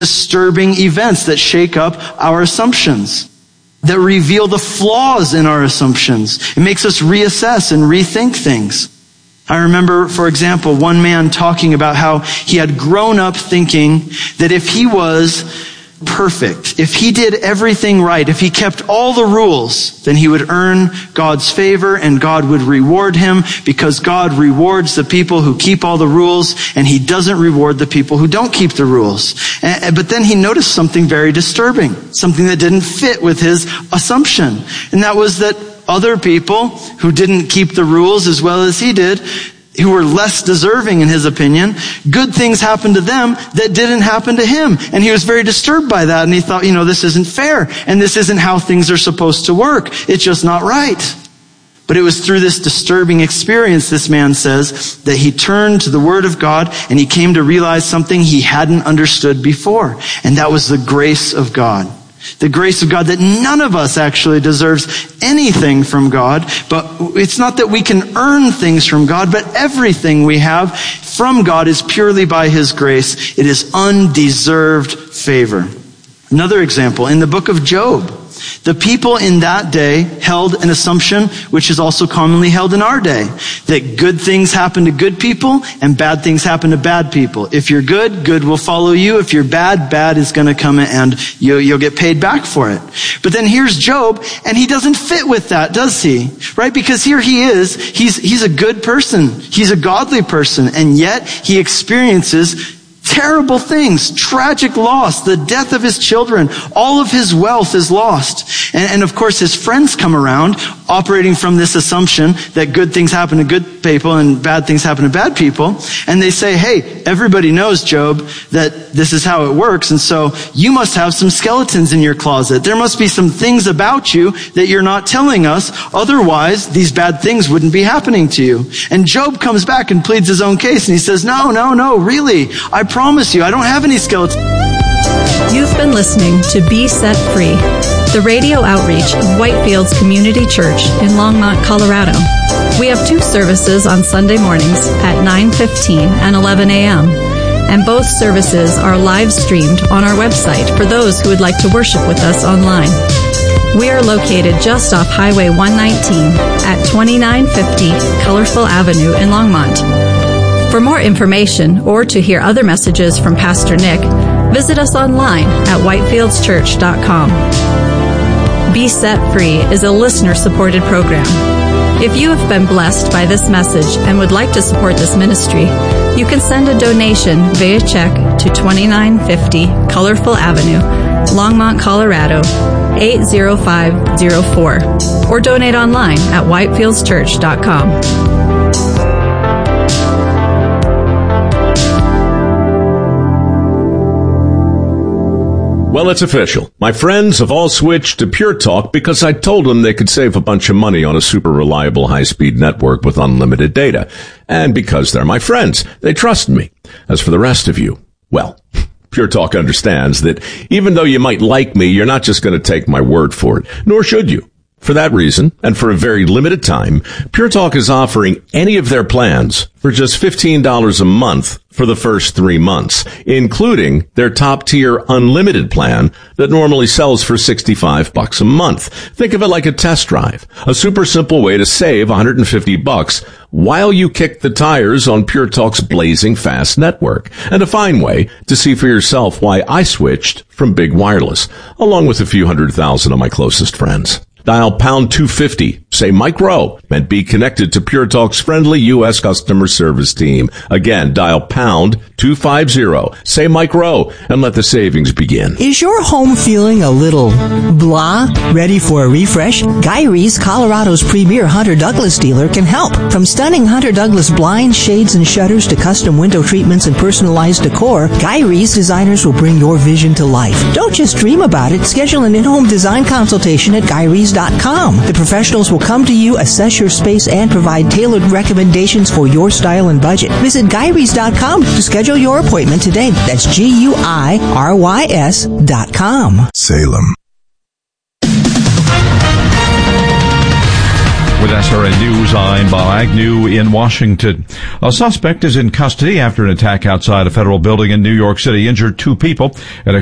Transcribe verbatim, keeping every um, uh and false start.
disturbing events that shake up our assumptions, that reveal the flaws in our assumptions. It makes us reassess and rethink things. I remember, for example, one man talking about how he had grown up thinking that if he was perfect, if he did everything right, if he kept all the rules, then he would earn God's favor and God would reward him, because God rewards the people who keep all the rules and he doesn't reward the people who don't keep the rules. And, but then he noticed something very disturbing, something that didn't fit with his assumption. And that was that other people who didn't keep the rules as well as he did, who were less deserving in his opinion, good things happened to them that didn't happen to him. And he was very disturbed by that. And he thought, you know, this isn't fair. And this isn't how things are supposed to work. It's just not right. But it was through this disturbing experience, this man says, that he turned to the Word of God and he came to realize something he hadn't understood before. And that was the grace of God. The grace of God, that none of us actually deserves anything from God, but it's not that we can earn things from God, but everything we have from God is purely by His grace. It is undeserved favor. Another example, in the book of Job, the people in that day held an assumption which is also commonly held in our day, that good things happen to good people and bad things happen to bad people. If you're good, good will follow you. If you're bad, bad is going to come and you, you'll get paid back for it. But then here's Job, and he doesn't fit with that, does he? Right? Because here he is, he's, he's a good person. He's a godly person, and yet he experiences terrible things, tragic loss, the death of his children, all of his wealth is lost. And, and of course his friends come around operating from this assumption that good things happen to good people and bad things happen to bad people. And they say, hey, everybody knows, Job, that this is how it works. And so you must have some skeletons in your closet. There must be some things about you that you're not telling us. Otherwise, these bad things wouldn't be happening to you. And Job comes back and pleads his own case. And he says, no, no, no, really. I promise you, I don't have any skeletons. You've been listening to Be Set Free, the radio outreach of Whitefields Community Church in Longmont, Colorado. We have two services on Sunday mornings at nine fifteen and eleven a.m., and both services are live streamed on our website for those who would like to worship with us online. We are located just off Highway one nineteen at twenty-nine fifty Colorful Avenue in Longmont. For more information or to hear other messages from Pastor Nick, visit us online at whitefields church dot com. Be Set Free is a listener-supported program. If you have been blessed by this message and would like to support this ministry, you can send a donation via check to twenty-nine fifty Colorful Avenue, Longmont, Colorado, eight zero five zero four, or donate online at whitefields church dot com. Well, it's official. My friends have all switched to Pure Talk because I told them they could save a bunch of money on a super reliable high-speed network with unlimited data. And because they're my friends, they trust me. As for the rest of you, well, Pure Talk understands that even though you might like me, you're not just going to take my word for it, nor should you. For that reason, and for a very limited time, Pure Talk is offering any of their plans for just fifteen dollars a month for the first three months, including their top-tier unlimited plan that normally sells for sixty-five bucks a month. Think of it like a test drive, a super simple way to save one hundred fifty bucks while you kick the tires on Pure Talk's blazing fast network, and a fine way to see for yourself why I switched from Big Wireless, along with a few hundred thousand of my closest friends. Dial pound two fifty, say Mike Rowe, and be connected to Pure Talk's friendly U S customer service team. Again, dial pound two fifty, say Mike Rowe, and let the savings begin. Is your home feeling a little blah? Ready for a refresh? Guy Rees, Colorado's premier Hunter Douglas dealer, can help. From stunning Hunter Douglas blinds, shades, and shutters to custom window treatments and personalized decor, Guy Rees designers will bring your vision to life. Don't just dream about it. Schedule an in-home design consultation at guy rees dot com. The professionals will come to you, assess your space, and provide tailored recommendations for your style and budget. Visit guy rees dot com to schedule your appointment today. That's G U I R Y S dot com. Salem. With S R N News, I'm Bob Agnew in Washington. A suspect is in custody after an attack outside a federal building in New York City injured two people. At a